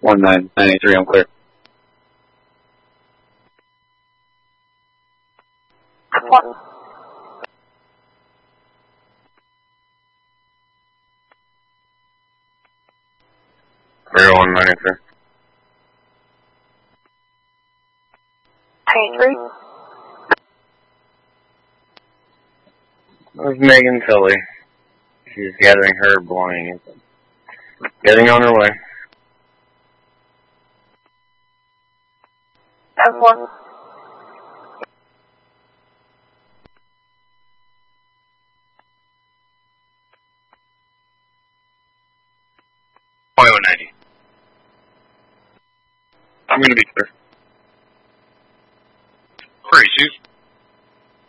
1993, I'm clear. One. Clear 193. 93. That was Megan Tully. She's gathering her belongings. Getting on her way. 1. .190. I'm going to be clear. Where is she?